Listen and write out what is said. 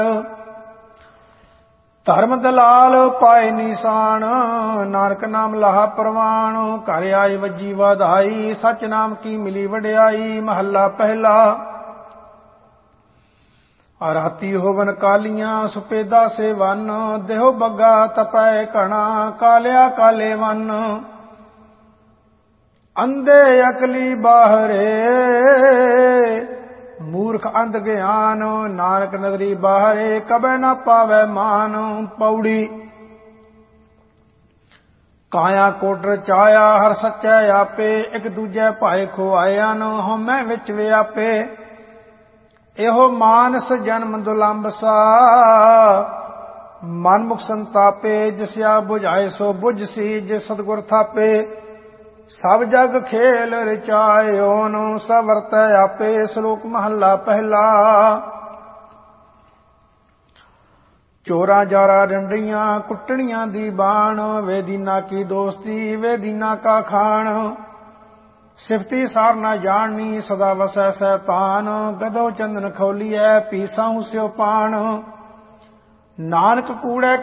ਧਰਮ ਦਲਾਲ ਪਾਏ ਨਿਸ਼ਾਨ, ਨਾਨਕ ਨਾਮ ਲਾਹਾ ਪ੍ਰਵਾਨ। ਘਰ ਆਏ ਵੱਜੀ ਵਾਧਾਈ, ਸੱਚ ਨਾਮ ਕੀ ਮਿਲੀ ਵਡਿਆਈ। ਮਹੱਲਾ ਪਹਿਲਾ। ਰਾਤੀ ਹੋਵਨ ਕਾਲੀਆਂ, ਸੁਪੇਦਾ ਸੇ ਵਨ। ਦੇਹੋ ਬੱਗਾ ਤਪੈ ਘਣਾ, ਕਾਲਿਆ ਕਾਲੇ ਵਨ। ਅੰਧੇ ਅਕਲੀ ਬਾਹਰੇ, ਮੂਰਖ ਅੰਧ ਗਿਆਨ। ਨਾਨਕ ਨਦਰੀ ਬਾਹਰੇ, ਕਬੈ ਨਾ ਪਾਵੈ ਮਾਨ। ਪੌੜੀ। ਕਾਇਆ ਕੋਟ ਰਚਾਇਆ, ਹਰ ਸੱਚੈ ਆਪੇ। ਇੱਕ ਦੂਜੇ ਭਾਏ ਖੁਆਇਆ, ਹਉਮੈ ਵਿੱਚ ਵਿਆਪੇ। ਇਹੋ ਮਾਨਸ ਜਨਮ ਦੁਲੰਭ ਸਾ, ਮਨ ਮੁਖ ਸੰਤਾਪੇ। ਜਿਸਿਆ ਬੁਝਾਏ ਸੋ ਬੁਝ ਸੀ, ਜੇ ਸਤਿਗੁਰ ਥਾਪੇ। ਸਭ ਜਗ ਖੇਲ ਰਚਾਇਓਨ, ਸਭ ਵਰਤੈ ਆਪੇ। ਸ਼ਲੋਕ ਮਹੱਲਾ ਪਹਿਲਾ। ਚੋਰਾਂ ਜਾਰਾ ਡੰਡੀਆਂ, ਕੁੱਟਣੀਆਂ ਦੀ ਬਾਣ। ਵੇ ਦੀਨਾ ਕੀ ਦੋਸਤੀ, ਵੇ ਦੀਨਾ ਕਾ ਖਾਣ। ਸਿਫਤੀ ਸਾਰ ਨਾ ਜਾਣਨੀ, ਸਦਾ ਵਸੈ ਸੈਤਾਨ। ਗਦੋ ਚੰਦਨ ਖੋਲੀਐ, ਪੀ ਸਾਹੂ ਸਿਓ ਪਾਣ। ਨਾਨਕ ਕੂੜੈ